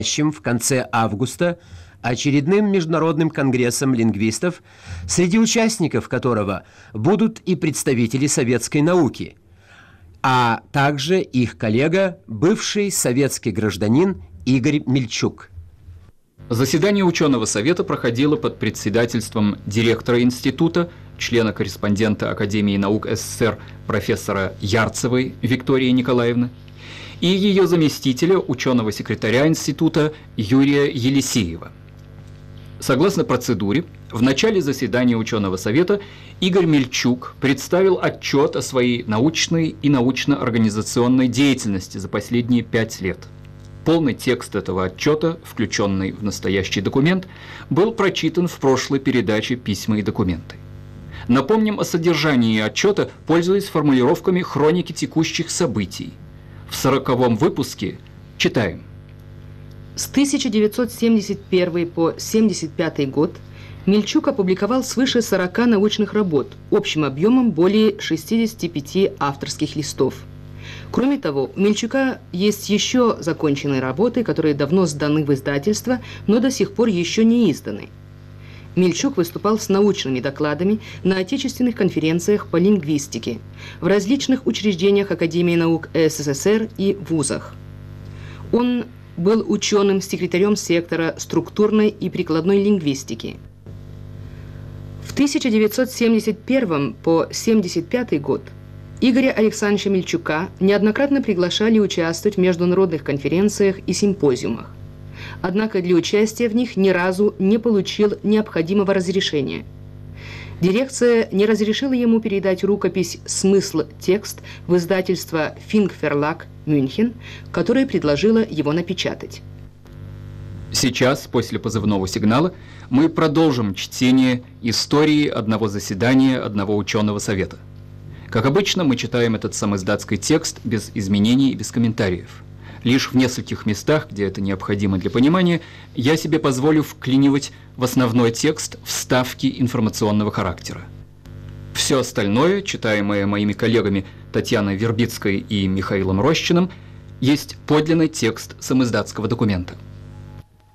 в конце августа очередным международным конгрессом лингвистов, среди участников которого будут и представители советской науки, а также их коллега, бывший советский гражданин Игорь Мельчук. Заседание ученого совета проходило под председательством директора института, члена-корреспондента Академии наук СССР профессора Ярцевой Виктории Николаевны и ее заместителя, ученого-секретаря института Юрия Елисеева. Согласно процедуре, в начале заседания ученого совета Игорь Мельчук представил отчет о своей научной и научно-организационной деятельности за последние 5 лет. Полный текст этого отчета, включенный в настоящий документ, был прочитан в прошлой передаче «Письма и документы». Напомним о содержании отчета, пользуясь формулировками хроники текущих событий. В 40-м выпуске читаем. С 1971 по 1975 год Мельчук опубликовал свыше 40 научных работ, общим объемом более 65 авторских листов. Кроме того, у Мельчука есть еще законченные работы, которые давно сданы в издательство, но до сих пор еще не изданы. Мельчук выступал с научными докладами на отечественных конференциях по лингвистике, в различных учреждениях Академии наук СССР и вузах. Он был ученым-секретарем сектора структурной и прикладной лингвистики. В 1971 по 1975 год Игоря Александровича Мельчука неоднократно приглашали участвовать в международных конференциях и симпозиумах. Однако для участия в них ни разу не получил необходимого разрешения. Дирекция не разрешила ему передать рукопись «Смысл-текст» в издательство Fink Verlag Мюнхен, которое предложило его напечатать. Сейчас, после позывного сигнала, мы продолжим чтение истории одного заседания одного ученого совета. Как обычно, мы читаем этот самоиздатский текст без изменений и без комментариев. Лишь в нескольких местах, где это необходимо для понимания, я себе позволю вклинивать в основной текст вставки информационного характера. Все остальное, читаемое моими коллегами Татьяной Вербицкой и Михаилом Рощиным, есть подлинный текст самоиздатского документа.